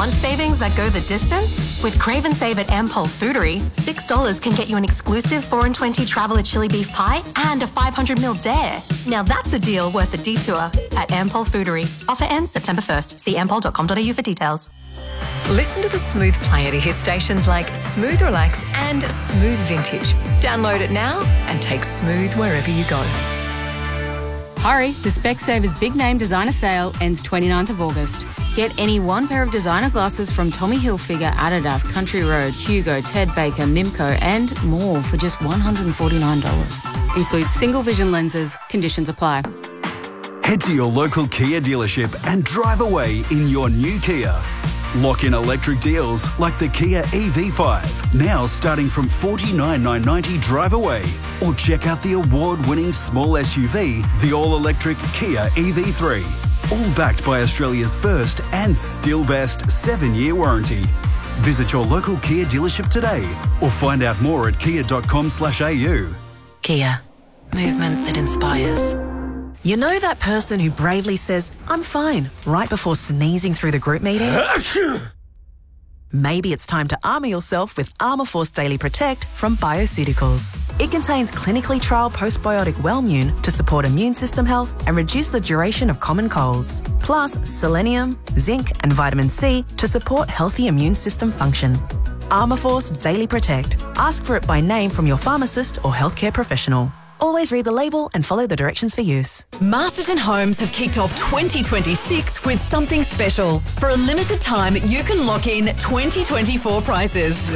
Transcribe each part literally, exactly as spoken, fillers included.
Want savings that go the distance? With Crave and Save at Ampol Foodery, six dollars can get you an exclusive four and twenty Traveller chili beef pie and a five hundred milliliter dare. Now that's a deal worth a detour at Ampol Foodery. Offer ends September first. See ampol dot com dot a u for details. Listen to the Smooth player to hear stations like Smooth Relax and Smooth Vintage. Download it now and take Smooth wherever you go. Hurry, the Specsavers Big Name Designer Sale ends twenty-ninth of August. Get any one pair of designer glasses from Tommy Hilfiger, Adidas, Country Road, Hugo, Ted Baker, Mimco and more for just one hundred forty-nine dollars. Includes single vision lenses. Conditions apply. Head to your local Kia dealership and drive away in your new Kia. Lock in electric deals like the Kia E V five, now starting from forty-nine thousand nine hundred ninety drive away. Or check out the award-winning small S U V, the all-electric Kia E V three. All backed by Australia's first and still best seven-year warranty. Visit your local Kia dealership today or find out more at kia dot com slash a u. Kia. Movement that inspires. You know that person who bravely says, "I'm fine," right before sneezing through the group meeting? Maybe it's time to armour yourself with Armourforce Daily Protect from Bioceuticals. It contains clinically trialled postbiotic Wellmune to support immune system health and reduce the duration of common colds. Plus selenium, zinc and vitamin C to support healthy immune system function. Armourforce Daily Protect. Ask for it by name from your pharmacist or healthcare professional. Always read the label and follow the directions for use. Masterton Homes have kicked off twenty twenty-six with something special. For a limited time, you can lock in twenty twenty-four prices.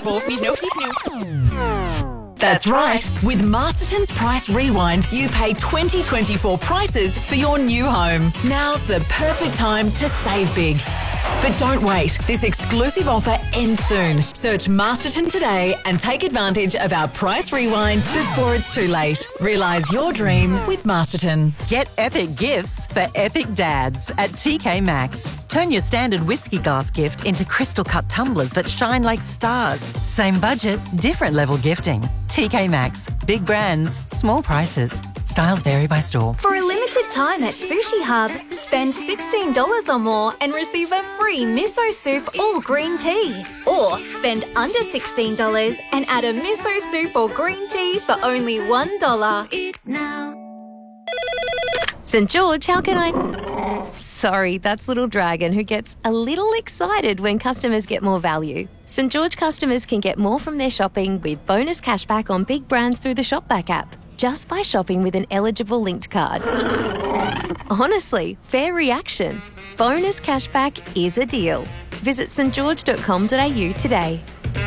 That's right. With Masterton's Price Rewind, you pay twenty twenty-four prices for your new home. Now's the perfect time to save big. But don't wait. This exclusive offer ends soon. Search Masterton today and take advantage of our Price Rewind before it's too late. Realise your dream with Masterton. Get epic gifts for epic dads at T K Maxx. Turn your standard whiskey glass gift into crystal cut tumblers that shine like stars. Same budget, different level gifting. T K Maxx. Big brands, small prices. Styles vary by store. For a limited time at Sushi Hub, spend sixteen dollars or more and receive a free miso soup or green tea. Or spend under sixteen dollars and add a miso soup or green tea for only one dollar. St George, how can I... Sorry, that's Little Dragon who gets a little excited when customers get more value. St George customers can get more from their shopping with bonus cashback on big brands through the Shopback app, just by shopping with an eligible linked card. Honestly, fair reaction. Bonus cashback is a deal. Visit st george dot com dot a u today.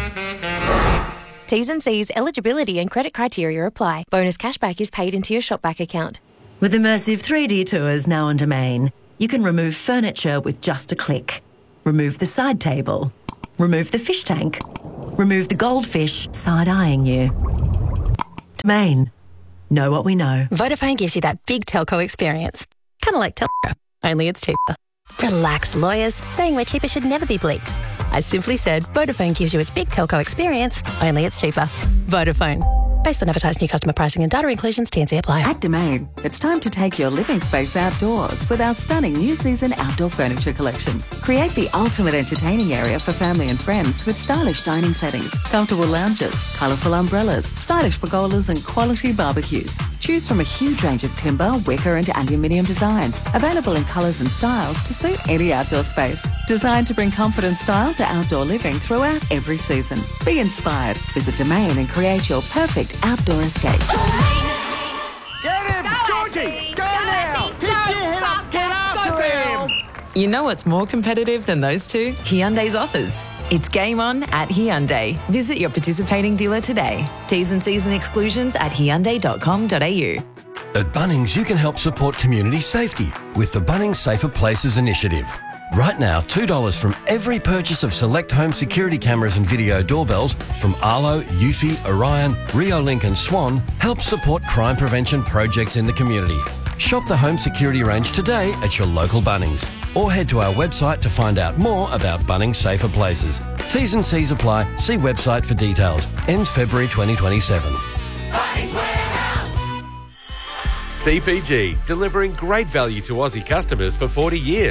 T's and C's, eligibility and credit criteria apply. Bonus cashback is paid into your Shopback account. With immersive three D tours now on Domain, you can remove furniture with just a click. Remove the side table. Remove the fish tank. Remove the goldfish side-eyeing you. Domain. Know what we know. Vodafone gives you that big telco experience. Kind of like telco, only it's cheaper. Relax, lawyers. Saying we're cheaper should never be bleeped. I simply said Vodafone gives you its big telco experience, only it's cheaper. Vodafone. Based on advertised new customer pricing and data inclusions, T and C apply. At Domain, it's time to take your living space outdoors with our stunning new season outdoor furniture collection. Create the ultimate entertaining area for family and friends with stylish dining settings, comfortable lounges, colourful umbrellas, stylish pergolas and quality barbecues. Choose from a huge range of timber, wicker and aluminium designs, available in colours and styles to suit any outdoor space. Designed to bring comfort and style to outdoor living throughout every season. Be inspired. Visit Domain and create your perfect outdoor escape. Get him! Go Georgie! Go, go now! Pick your head up! Get after him! You know what's more competitive than those two? Hyundai's offers. It's game on at Hyundai. Visit your participating dealer today. T's and C's and exclusions at hyundai dot com dot a u. At Bunnings, you can help support community safety with the Bunnings Safer Places initiative. Right now, two dollars from every purchase of select home security cameras and video doorbells from Arlo, Eufy, Orion, Riolink and Swan helps support crime prevention projects in the community. Shop the home security range today at your local Bunnings or head to our website to find out more about Bunnings Safer Places. T's and C's apply. See website for details. Ends February twenty twenty-seven. Bunnings Warehouse. T P G, delivering great value to Aussie customers for forty years.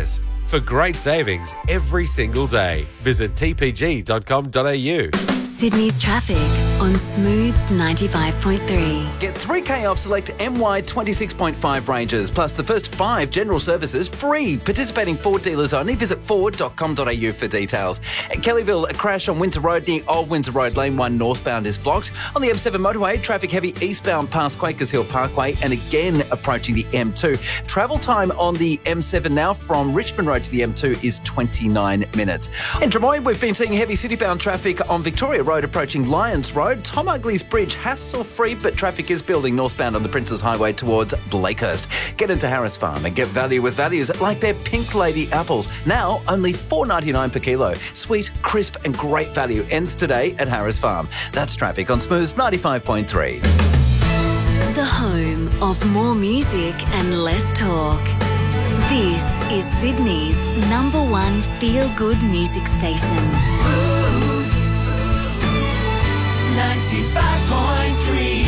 for great savings every single day. Visit t p g dot com dot a u. Sydney's traffic on Smooth ninety-five point three. Get three K off select M Y twenty-six point five ranges, plus the first five general services free. Participating Ford dealers only. Visit ford dot com dot a u for details. At Kellyville, a crash on Winter Road near Old Winter Road, lane one northbound is blocked. On the M seven motorway, traffic heavy eastbound past Quakers Hill Parkway and again approaching the M two. Travel time on the M seven now from Richmond Road to the M two is twenty-nine minutes. In Drummoy, we've been seeing heavy citybound traffic on Victoria Road approaching Lyons Road. Tom Ugly's Bridge hassle-free, but traffic is building northbound on the Princes Highway towards Blakehurst. Get into Harris Farm and get value with values like their Pink Lady apples. Now only four dollars ninety-nine per kilo. Sweet, crisp and great value ends today at Harris Farm. That's traffic on Smooth ninety-five point three. The home of more music and less talk. This is Sydney's number one feel-good music station. Smooth ninety-five point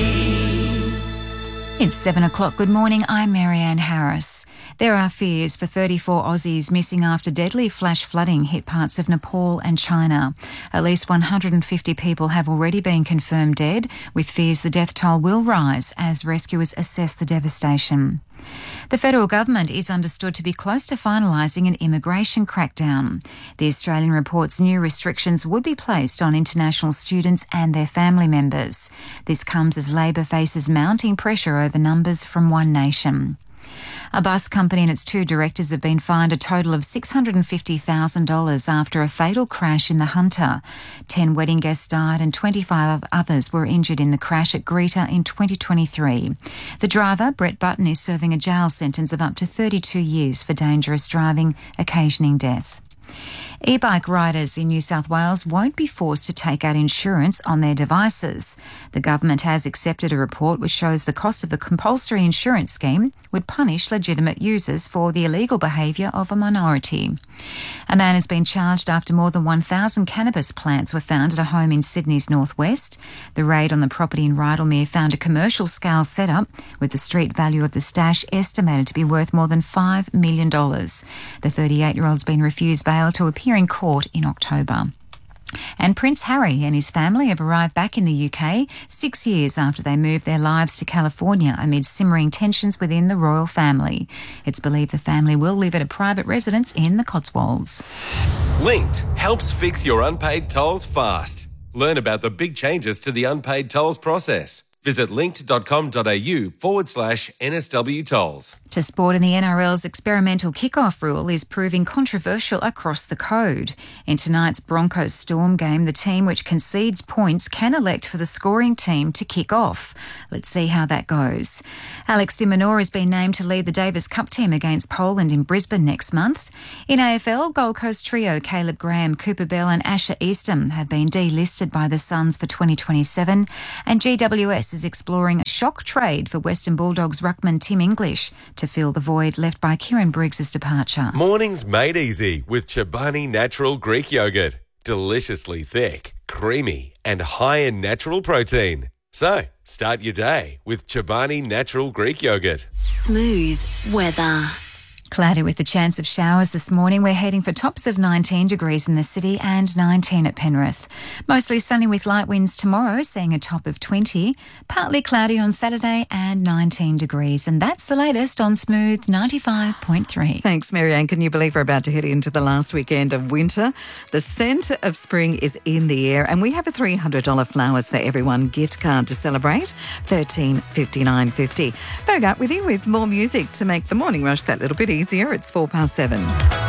three. It's seven o'clock. Good morning. I'm Marianne Harris. There are fears for thirty-four Aussies missing after deadly flash flooding hit parts of Nepal and China. At least one hundred fifty people have already been confirmed dead, with fears the death toll will rise as rescuers assess the devastation. The federal government is understood to be close to finalising an immigration crackdown. The Australian reports new restrictions would be placed on international students and their family members. This comes as Labor faces mounting pressure over numbers from One Nation. A bus company and its two directors have been fined a total of six hundred fifty thousand dollars after a fatal crash in the Hunter. Ten wedding guests died and twenty-five others were injured in the crash at Greta in twenty twenty-three. The driver, Brett Button, is serving a jail sentence of up to thirty-two years for dangerous driving, occasioning death. E-bike riders in New South Wales won't be forced to take out insurance on their devices. The government has accepted a report which shows the cost of a compulsory insurance scheme would punish legitimate users for the illegal behaviour of a minority. A man has been charged after more than one thousand cannabis plants were found at a home in Sydney's northwest. The raid on the property in Rydalmere found a commercial-scale setup with the street value of the stash estimated to be worth more than five million dollars. The thirty-eight-year-old's been refused bail to appear in court in October. And Prince Harry and his family have arrived back in the U K six years after they moved their lives to California amid simmering tensions within the royal family. It's believed the family will live at a private residence in the Cotswolds. Linked helps fix your unpaid tolls fast. Learn about the big changes to the unpaid tolls process. Visit linked dot com dot a u forward slash N S W tolls. To sport, and the N R L's experimental kickoff rule is proving controversial across the code. In tonight's Broncos Storm game, the team which concedes points can elect for the scoring team to kick off. Let's see how that goes. Alex de Minaur has been named to lead the Davis Cup team against Poland in Brisbane next month. In A F L, Gold Coast trio Caleb Graham, Cooper Bell and Asher Eastham have been delisted by the Suns for twenty twenty-seven, and G W S is exploring a shock trade for Western Bulldogs ruckman Tim English to fill the void left by Kieran Briggs' departure. Mornings made easy with Chobani Natural Greek Yogurt. Deliciously thick, creamy and high in natural protein. So, start your day with Chobani Natural Greek Yogurt. Smooth weather. Cloudy with the chance of showers this morning. We're heading for tops of nineteen degrees in the city and nineteen at Penrith. Mostly sunny with light winds tomorrow, seeing a top of twenty. Partly cloudy on Saturday and nineteen degrees. And that's the latest on Smooth ninety-five point three. Thanks, Marianne. Can you believe we're about to head into the last weekend of winter? The scent of spring is in the air, and we have a three hundred dollars Flowers for Everyone gift card to celebrate. thirteen fifty-nine fifty. Bogart with you with more music to make the morning rush that little bit easier. It's four past seven.